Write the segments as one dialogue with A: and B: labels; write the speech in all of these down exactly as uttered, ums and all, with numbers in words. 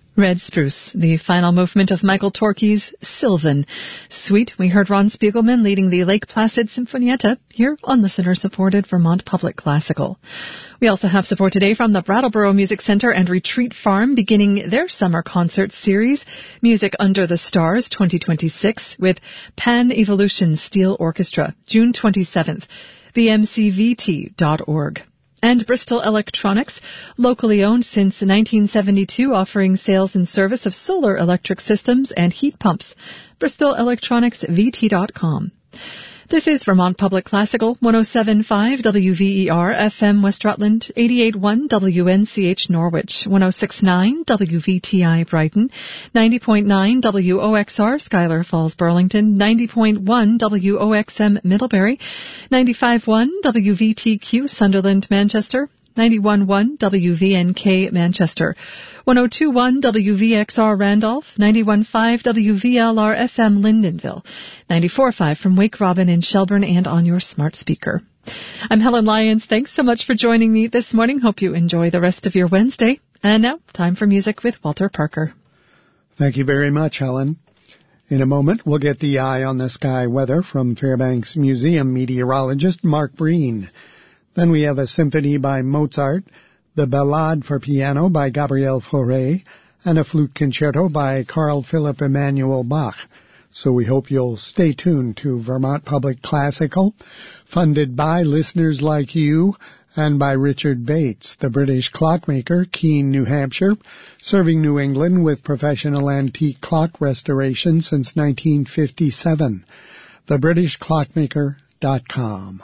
A: Red Spruce, the final movement of Michael Torke's Sylvan. Suite, we heard Ron Spiegelman leading the Lake Placid Sinfonietta here on listener-supported Vermont Public Classical. We also have support today from the Brattleboro Music Center and Retreat Farm beginning their summer concert series, Music Under the Stars twenty twenty-six, with Pan Evolution Steel Orchestra, June twenty-seventh, v m c v t dot org. And Bristol Electronics, locally owned since nineteen seventy-two, offering sales and service of solar electric systems and heat pumps. bristol electronics v t dot com. This is Vermont Public Classical, one oh seven point five W V E R F M West Rutland, eighty-eight point one W N C H Norwich, one oh six point nine W V T I Brighton, ninety point nine W O X R Schuyler Falls Burlington, ninety point one W O X M Middlebury, ninety-five point one W V T Q Sunderland Manchester, ninety-one point one W V N K Manchester, one oh two point one W V X R Randolph, ninety-one point five W V L R F M Lyndonville, ninety-four point five from Wake Robin in Shelburne and on your smart speaker. I'm Helen Lyons. Thanks so much for joining me this morning. Hope you enjoy the rest of your Wednesday. And now, time for music with Walter Parker.
B: Thank you very much, Helen. In a moment, we'll get the Eye on the Sky weather from Fairbanks Museum meteorologist Mark Breen. Then we have a symphony by Mozart, the Ballade for Piano by Gabriel Fauré, and a flute concerto by Carl Philipp Emanuel Bach. So we hope you'll stay tuned to Vermont Public Classical, funded by listeners like you and by Richard Bates, the British clockmaker, Keene, New Hampshire, serving New England with professional antique clock restoration since nineteen fifty-seven. the british clockmaker dot com.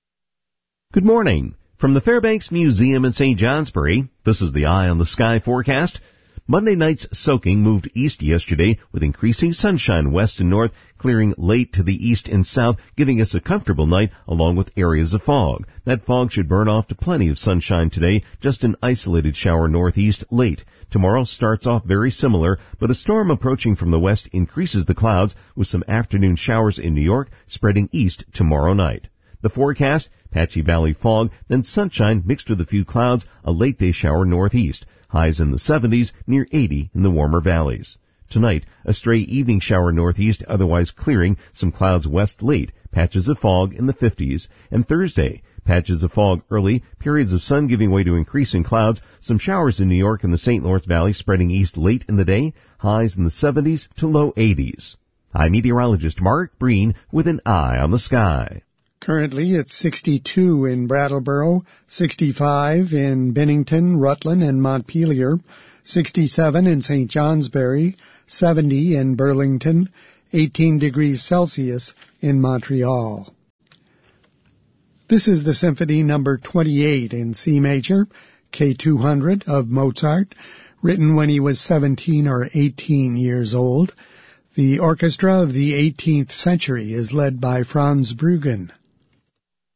C: Good morning. From the Fairbanks Museum in Saint Johnsbury, this is the Eye on the Sky forecast. Monday night's soaking moved east yesterday with increasing sunshine west and north, clearing late to the east and south, giving us a comfortable night along with areas of fog. That fog should burn off to plenty of sunshine today, just an isolated shower northeast late. Tomorrow starts off very similar, but a storm approaching from the west increases the clouds with some afternoon showers in New York, spreading east tomorrow night. The forecast, patchy valley fog, then sunshine mixed with a few clouds, a late-day shower northeast. Highs in the seventies, near eighty in the warmer valleys. Tonight, a stray evening shower northeast, otherwise clearing, some clouds west late, patches of fog in the fifties. And Thursday, patches of fog early, periods of sun giving way to increasing clouds, some showers in New York and the Saint Lawrence Valley spreading east late in the day, highs in the seventies to low eighties. I'm meteorologist Mark Breen with an Eye on the Sky.
B: Currently, it's sixty-two in Brattleboro, sixty-five in Bennington, Rutland, and Montpelier, sixty-seven in Saint Johnsbury, seventy in Burlington, eighteen degrees Celsius in Montreal. This is the Symphony number twenty-eight in C major, K two hundred of Mozart, written when he was seventeen or eighteen years old. The orchestra of the eighteenth century is led by Franz Bruggen.